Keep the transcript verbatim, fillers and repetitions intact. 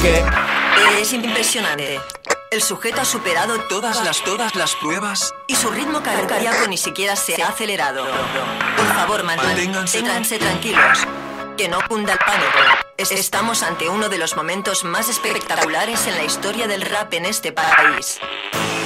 que Es impresionante. El sujeto ha superado todas las, todas las pruebas. y su ritmo cardíaco ni siquiera se ha acelerado. Por favor, man- Manténganse- manténganse tranquilos. Que no cunda el pánico. Es- Estamos ante uno de los momentos más espectaculares en la historia del rap en este país.